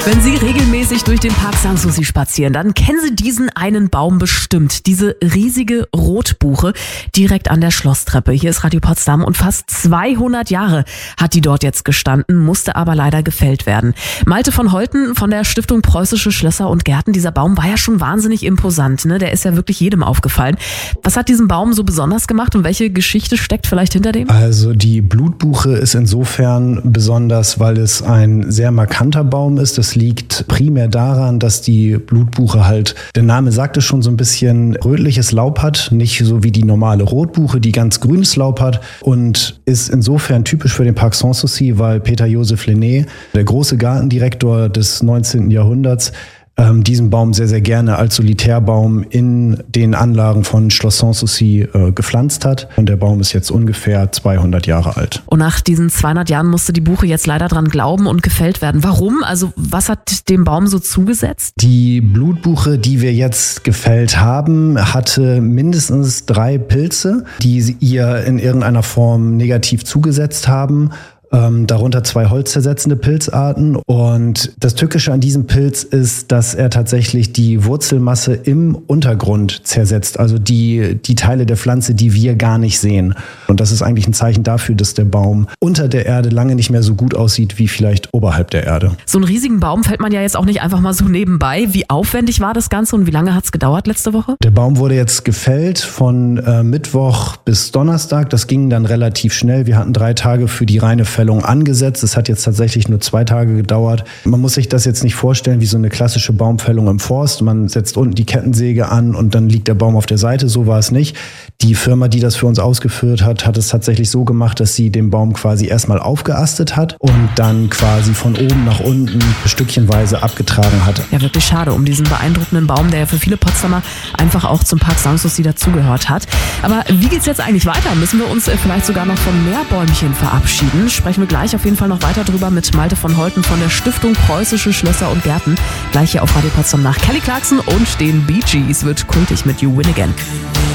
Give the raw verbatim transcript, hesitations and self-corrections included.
Wenn Sie regelmäßig durch den Park Sanssouci spazieren, dann kennen Sie diesen einen Baum bestimmt. Diese riesige Rotbuche direkt an der Schlosstreppe. Hier ist Radio Potsdam und fast zweihundert Jahre hat die dort jetzt gestanden, musste aber leider gefällt werden. Malte von Holten von der Stiftung Preußische Schlösser und Gärten. Dieser Baum war ja schon wahnsinnig imposant, ne? Der ist ja wirklich jedem aufgefallen. Was hat diesen Baum so besonders gemacht und welche Geschichte steckt vielleicht hinter dem? Also die Blutbuche ist insofern besonders, weil es ein sehr markanter Baum ist. Das liegt primär daran, dass die Blutbuche halt, der Name sagt es schon, so ein bisschen rötliches Laub hat, nicht so wie die normale Rotbuche, die ganz grünes Laub hat, und ist insofern typisch für den Park Sanssouci, weil Peter Joseph Lenné, der große Gartendirektor des neunzehnten Jahrhunderts, ähm, diesen Baum sehr, sehr gerne als Solitärbaum in den Anlagen von Schloss Sanssouci äh, gepflanzt hat. Und der Baum ist jetzt ungefähr zweihundert Jahre alt. Und nach diesen zweihundert Jahren musste die Buche jetzt leider dran glauben und gefällt werden. Warum? Also was hat dem Baum so zugesetzt? Die Blutbuche, die wir jetzt gefällt haben, hatte mindestens drei Pilze, die ihr in irgendeiner Form negativ zugesetzt haben. Ähm, darunter zwei holzzersetzende Pilzarten. Und das Tückische an diesem Pilz ist, dass er tatsächlich die Wurzelmasse im Untergrund zersetzt. Also die, die Teile der Pflanze, die wir gar nicht sehen. Und das ist eigentlich ein Zeichen dafür, dass der Baum unter der Erde lange nicht mehr so gut aussieht wie vielleicht oberhalb der Erde. So einen riesigen Baum fällt man ja jetzt auch nicht einfach mal so nebenbei. Wie aufwendig war das Ganze und wie lange hat es gedauert letzte Woche? Der Baum wurde jetzt gefällt von äh, Mittwoch bis Donnerstag. Das ging dann relativ schnell. Wir hatten drei Tage für die reine Fällung angesetzt. Es hat jetzt tatsächlich nur zwei Tage gedauert. Man muss sich das jetzt nicht vorstellen wie so eine klassische Baumfällung im Forst. Man setzt unten die Kettensäge an und dann liegt der Baum auf der Seite. So war es nicht. Die Firma, die das für uns ausgeführt hat, hat es tatsächlich so gemacht, dass sie den Baum quasi erstmal aufgeastet hat und dann quasi von oben nach unten stückchenweise abgetragen hat. Ja, wirklich schade um diesen beeindruckenden Baum, der ja für viele Potsdamer einfach auch zum Park Sanssouci dazugehört hat. Aber wie geht's jetzt eigentlich weiter? Müssen wir uns vielleicht sogar noch von mehr Bäumchen verabschieden? Sprechen wir gleich auf jeden Fall noch weiter drüber mit Malte von Holten von der Stiftung Preußische Schlösser und Gärten. Gleich hier auf Radio Potsdam nach Kelly Clarkson und den Bee Gees wird kultig mit You Win Again.